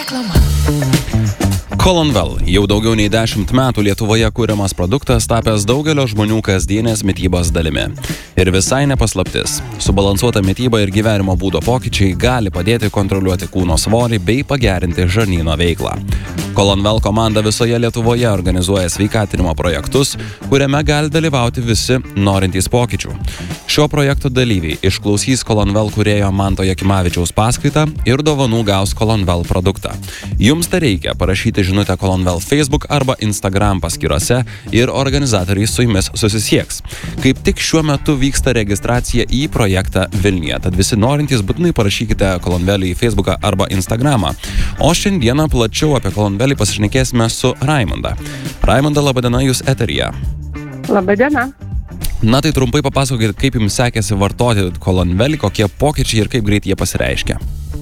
Reklama. Colonvel jau daugiau nei 10 metų Lietuvoje kuriamas produktas tapęs daugelio žmonių kasdienės mitybos dalimi. Ir visai nepaslaptis, subalansuota mityba ir gyvenimo būdo pokyčiai gali padėti kontroliuoti kūno svorį bei pagerinti žarnyno veiklą. Colonvel komanda visoje Lietuvoje organizuoja sveikatinimo projektus, kuriame gali dalyvauti visi norintys pokyčių. Šio projekto dalyviai išklausys Colonvel kūrėjo Manto Jakimavičiaus paskaitą ir dovanų gaus Colonvel produktą. Jums tai reikia parašyti žinutę Colonvel Facebook arba Instagram paskyrose ir organizatoriai su jumis susisieks. Kaip tik šiuo metu vyksta registracija į projektą Vilniuje, tad visi norintys būtinai parašykite Colonvelį į Facebooką arba Instagramą. O šiandieną plačiau apie Colonvelį pasišnekėsime su Raimonda. Raimonda, laba diena, jūs eteryje. Labą dieną. Na tai trumpai papasakokit, kaip jums sekėsi vartoti Colonvelį, kokie pokyčiai ir kaip greit jie pasireiškia.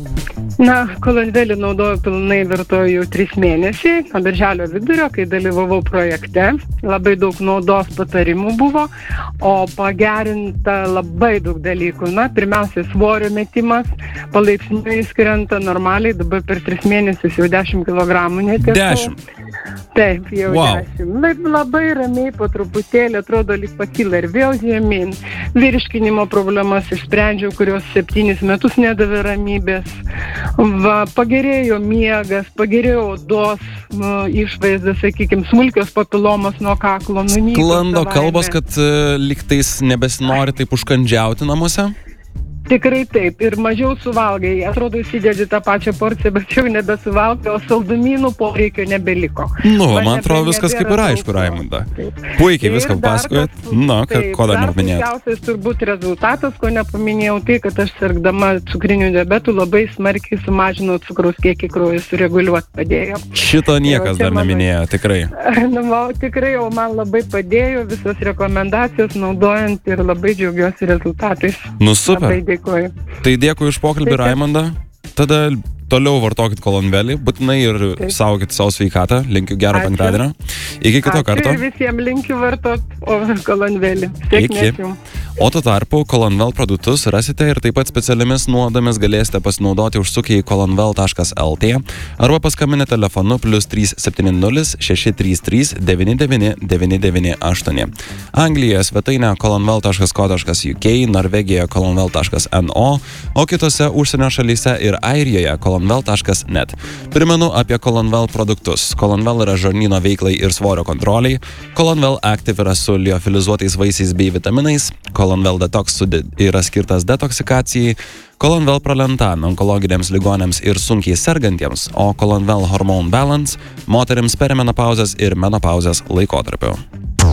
Na, Colonvelį naudoju pilnai, vartoju jau 3 mėnesiai, nuo birželio vidurio, kai dalyvavau projekte. Labai daug naudos patarimų buvo, o pagerinta labai daug dalykų. Na, pirmiausia, svorio metimas, palaipsniui skrenta normaliai, dabar per 3 mėnesius jau 10 kg netiesu. 10? Taip, jau Wow. 10. Labai ramiai po truputėlį, atrodo, lyg pakyla ir vėl žemyn. Virškinimo problemas išsprendžiau, kurios 7 metus nedavė ramybės. Pagerėjo miegas, pagerėjo odos išvaizda, sakykime, smulkios papilomos nuo kaklo nunyko. Sklando kalbos, kad lygtais nebesinori taip užkandžiauti namuose? Tikrai taip, ir mažiau suvalgai. Atrodo, įsidėdi tą pačią porciją, bet jau nebesuvalgai, o saldumynų poreikio nebeliko. Man atrodo, viskas kaip ir aišku, Raimonda. Puikiai viską pasakojat. Ko dar nepaminėjot? Didžiausias turbūt rezultatas, ko nepaminėjau, tai, kad aš sirgdama cukriniu diabetu labai smarkiai sumažinau cukraus kiekį kraujyje, sureguliuoti padėjo. Šito niekas dar neminėjo, tikrai. Tikrai jau man labai padėjo visos rekomendacijos naudojant ir labai džiaugiuosi rezultatais. Super. Dėkuoju. Tai dėkui už pokalbį, Raimonda. Tada toliau vartokit Colonvelį, būtinai ir saugokit savo sveikatą. Linkiu gero penktadienio. Iki kito karto. Ačiū ir visiems linkiu vartot Colonvelį. Sėkmės jums. O tuo tarpu Colonvel produktus rasite ir taip pat specialiomis nuodomis galėsite pasinaudoti užsukę į colonvel.lt arba paskambinę telefonu +370 633 99 998. Anglijoje svetainė colonvel.co.uk, Norvegijoje colonvel.no, o kitose užsienio šalyse ir Airijoje colonvel.net. Primenu apie Colonvel produktus. Colonvel yra žarnyno veiklai ir svorio kontroliai. Colonvel Active yra su liofilizuotais vaisiais bei vitaminais. Colonvel Detox yra skirtas detoksikacijai, Colonvel Pralentan onkologiniams ligonėms ir sunkiai sergantiems, o Colonvel Hormone Balance moterims per menopauzės ir menopauzės laikotarpiu.